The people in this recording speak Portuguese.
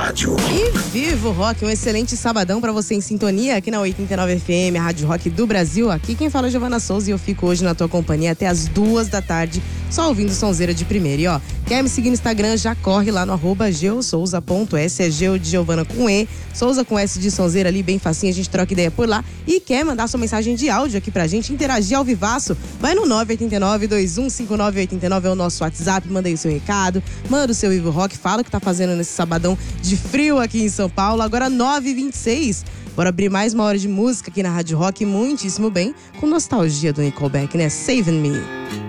rádio. E viva o rock, um excelente sabadão pra você em sintonia aqui na 89 FM, a Rádio Rock do Brasil. Aqui quem fala é Giovana Souza e eu fico hoje na tua companhia até as 2 da tarde, só ouvindo sonzeira de primeira. E ó, quer me seguir no Instagram, já corre lá no @geosouza.s, é Geo de Giovana com E, Souza com S de sonzeira ali, bem facinho, a gente troca ideia por lá. E quer mandar sua mensagem de áudio aqui pra gente, interagir ao vivaço, vai no 989-215989, é o nosso WhatsApp, manda aí o seu recado, manda o seu Vivo Rock, fala o que tá fazendo nesse sabadão de frio aqui em São Paulo. Agora 9h26, bora abrir mais uma hora de música aqui na Rádio Rock, muitíssimo bem, com nostalgia do Nickelback, né? Saving Me.